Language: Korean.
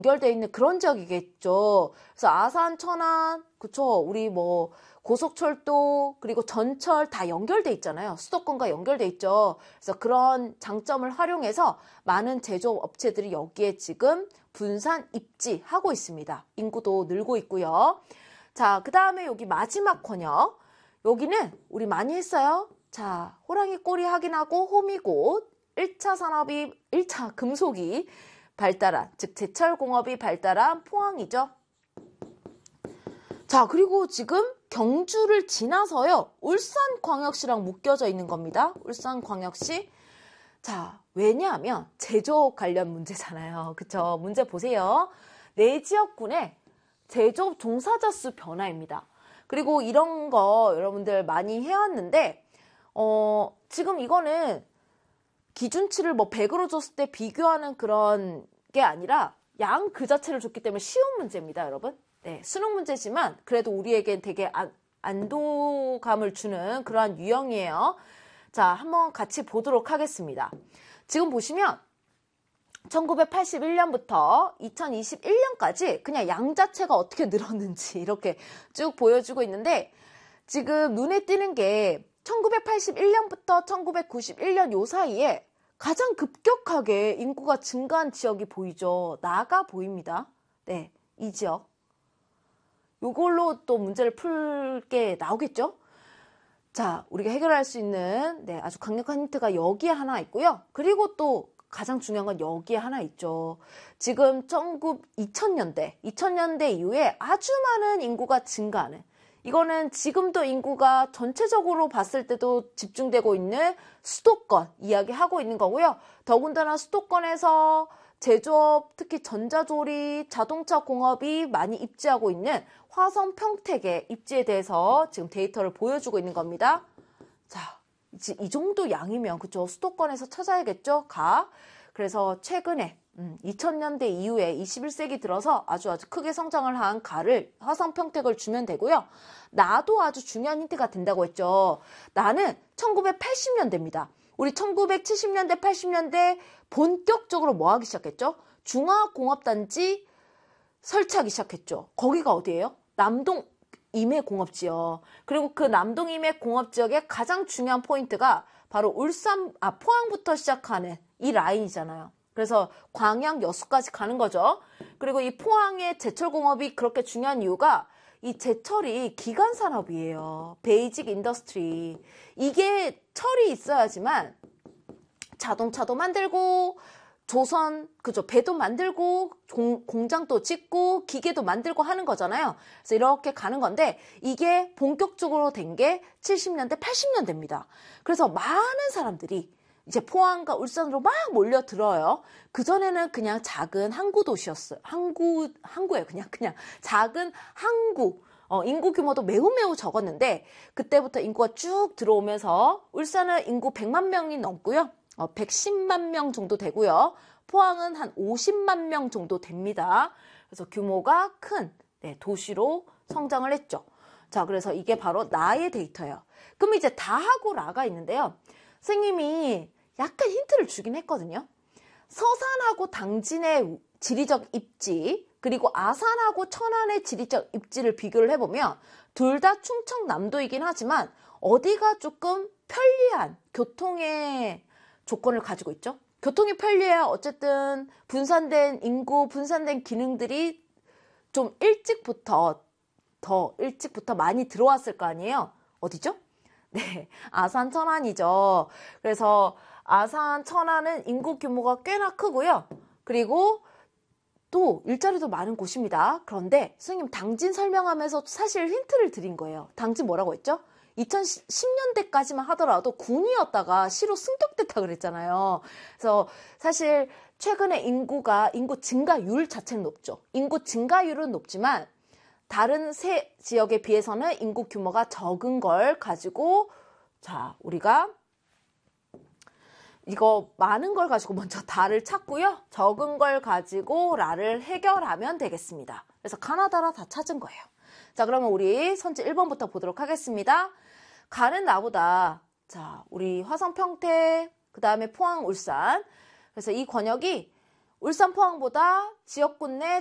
연결돼 있는 그런 지역이겠죠. 그래서 아산, 천안, 그쵸? 우리 뭐 고속철도 그리고 전철 다 연결돼 있잖아요. 수도권과 연결돼 있죠. 그래서 그런 장점을 활용해서 많은 제조업 업체들이 여기에 지금 분산 입지하고 있습니다. 인구도 늘고 있고요. 자, 그 다음에 여기 마지막 권역. 여기는 우리 많이 했어요. 자, 호랑이 꼬리 확인하고 호미곶 1차 금속이 발달한, 즉 제철공업이 발달한 포항이죠. 자, 그리고 지금 경주를 지나서요. 울산광역시랑 묶여져 있는 겁니다. 울산광역시. 자, 왜냐하면 제조업 관련 문제잖아요. 그쵸? 문제 보세요. 내 지역군의 제조업 종사자 수 변화입니다. 그리고 이런 거 여러분들 많이 해왔는데 지금 이거는 기준치를 뭐 100으로 줬을 때 비교하는 그런 게 아니라 양 그 자체를 줬기 때문에 쉬운 문제입니다, 여러분. 네, 수능 문제지만 그래도 우리에겐 되게 안도감을 주는 그러한 유형이에요. 자, 한번 같이 보도록 하겠습니다. 지금 보시면 1981년부터 2021년까지 그냥 양 자체가 어떻게 늘었는지 이렇게 쭉 보여주고 있는데 지금 눈에 띄는 게 1981년부터 1991년 요 사이에 가장 급격하게 인구가 증가한 지역이 보이죠. 나가 보입니다. 네, 이 지역. 요걸로 또 문제를 풀 게 나오겠죠? 자, 우리가 해결할 수 있는 아주 강력한 힌트가 여기에 하나 있고요. 그리고 또 가장 중요한 건 여기에 하나 있죠. 지금 2000년대 이후에 아주 많은 인구가 증가하는, 이거는 지금도 인구가 전체적으로 봤을 때도 집중되고 있는 수도권 이야기하고 있는 거고요. 더군다나 수도권에서 제조업, 특히 전자조리, 자동차 공업이 많이 입지하고 있는 화성 평택의 입지에 대해서 지금 데이터를 보여주고 있는 겁니다. 자, 이 정도 양이면 그쵸? 수도권에서 찾아야겠죠? 그래서 최근에 2000년대 이후에 21세기 들어서 아주 크게 성장을 한 가를 화성 평택을 주면 되고요. 나도 아주 중요한 힌트가 된다고 했죠. 나는 1980년대입니다. 우리 1970년대, 80년대 본격적으로 뭐 하기 시작했죠? 중화공업단지 설치하기 시작했죠. 거기가 어디예요? 남동 임해공업지역. 그리고 그 남동 임해공업지역의 가장 중요한 포인트가 바로 포항부터 시작하는 이 라인이잖아요. 그래서 광양, 여수까지 가는 거죠. 그리고 이 포항의 제철공업이 그렇게 중요한 이유가 이 제철이 기간산업이에요. 베이직 인더스트리. 이게 철이 있어야지만 자동차도 만들고 그죠? 배도 만들고 공장도 짓고 기계도 만들고 하는 거잖아요. 그래서 이렇게 가는 건데 이게 본격적으로 된 게 70년대, 80년대입니다. 그래서 많은 사람들이 이제 포항과 울산으로 막 몰려들어요. 그전에는 그냥 작은 항구 도시였어요. 항구예요. 그냥 작은 항구. 인구 규모도 매우 적었는데 그때부터 인구가 쭉 들어오면서 울산은 인구 100만 명이 넘고요. 110만 명 정도 되고요. 포항은 한 50만 명 정도 됩니다. 그래서 규모가 큰 도시로 성장을 했죠. 자, 그래서 이게 바로 나의 데이터예요. 그럼 이제 다하고 라가 있는데요. 선생님이 약간 힌트를 주긴 했거든요. 서산하고 당진의 지리적 입지, 그리고 아산하고 천안의 지리적 입지를 비교를 해보면 둘 다 충청남도이긴 하지만 어디가 조금 편리한 교통의 조건을 가지고 있죠. 교통이 편리해야 어쨌든 분산된 인구, 분산된 기능들이 좀 더 일찍부터 많이 들어왔을 거 아니에요. 어디죠? 네, 아산 천안이죠. 그래서 아산 천안은 인구 규모가 꽤나 크고요. 그리고 또 일자리도 많은 곳입니다. 그런데 선생님 당진 설명하면서 사실 힌트를 드린 거예요. 당진 뭐라고 했죠? 2010년대까지만 하더라도 군이었다가 시로 승격됐다 그랬잖아요. 그래서 사실 최근에 인구 증가율 자체는 높죠. 인구 증가율은 높지만 다른 세 지역에 비해서는 인구 규모가 적은 걸 가지고 우리가 이거 많은 걸 가지고 먼저 다를 찾고요. 적은 걸 가지고 라를 해결하면 되겠습니다. 그래서 가나다라 다 찾은 거예요. 자, 그러면 우리 선지 1번부터 보도록 하겠습니다. 가는 나보다 우리 화성 평택, 그 다음에 포항 울산. 그래서 이 권역이 울산 포항보다 지역군 내